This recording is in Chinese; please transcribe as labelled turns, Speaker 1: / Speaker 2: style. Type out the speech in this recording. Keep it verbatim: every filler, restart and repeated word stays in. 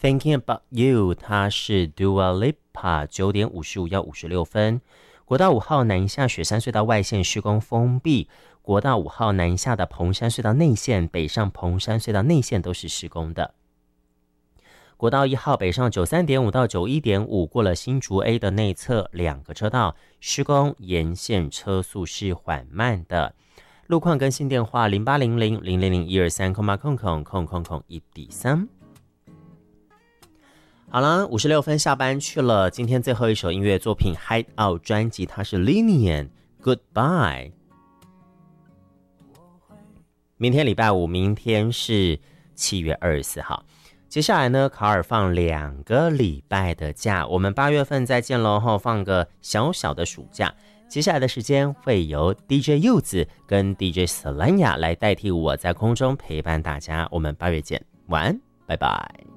Speaker 1: Thinking About You， 它是 Dua Lipa， 九点五十五要五十六分。国道五号南下雪山隧道外线施工封闭，国道五号南下的蓬山隧道内线、北上蓬山隧道内线都是施工的。国道一号北上九十三点五到九十一点五，过了新竹 A 的内侧两个车道施工，沿线车速是缓慢的。路况更新电话零八零零零零零一二三空八空空空空空一比三。好了，五十六分下班去了。今天最后一首音乐作品 Hideout 专辑，它是 Linian Goodbye。明天礼拜五，明天是七月二十四号。接下来呢，卡尔放两个礼拜的假，我们八月份再见喽，后放个小小的暑假。接下来的时间会由 D J 柚子跟 D J Selena 来代替我在空中陪伴大家。我们八月见，晚安，拜拜。